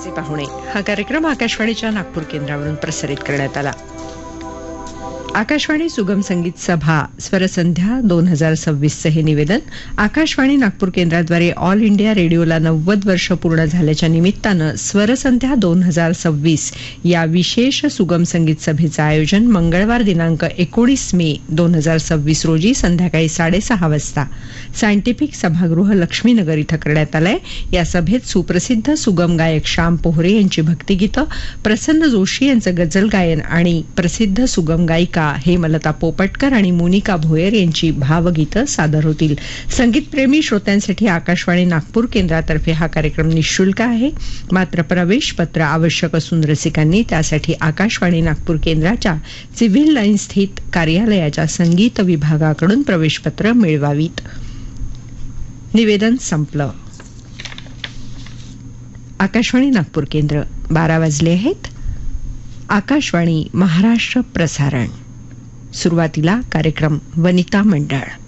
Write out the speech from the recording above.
आजचे पाहुणे हा कार्यक्रम आकाशवाणीच्या नागपूर केंद्रावरून प्रसारित करण्यात आला. आकाशवाणी सुगम संगीत सभा स्वरसंध्या 2026 हे निवेदन आकाशवाणी नागपूर केंद्राद्वारे ऑल इंडिया रेडिओला 90 वर्ष पूर्ण झाल्याच्या निमित्तानं स्वरसंध्या 2026 या विशेष सुगम संगीत सभेचं आयोजन मंगळवार दिनांक 19 मे 2026 रोजी संध्याकाळी 6:30 वाजता सायंटिफिक सभागृह लक्ष्मीनगर इथं करण्यात आलंय. या सभेत सुप्रसिद्ध सुगम गायक श्याम पोहरे यांची भक्तिगीतं, प्रसन्न जोशी यांचं गझल गायन आणि प्रसिद्ध सुगम गायिका हेमलता पोपटकर आणि मोनिका भोयर यांची भावगीतं सादर होतील. संगीतप्रेमी श्रोत्यांसाठी आकाशवाणी नागपूर केंद्रातर्फे हा कार्यक्रम निःशुल्क आहे. मात्र प्रवेश पत्र आवश्यक असून रसिकांनी त्यासाठी आकाशवाणी नागपूर केंद्राच्या सिव्हिल लाईन स्थित कार्यालयाच्या संगीत विभागाकडून प्रवेशपत्र मिळवावीत. निवेदन संपलं. आकाशवाणी नागपूर केंद्र 12 वाजले आहेत. आकाशवाणी महाराष्ट्र प्रसारण. सुरुवातीला कार्यक्रम वनिता मंडळ.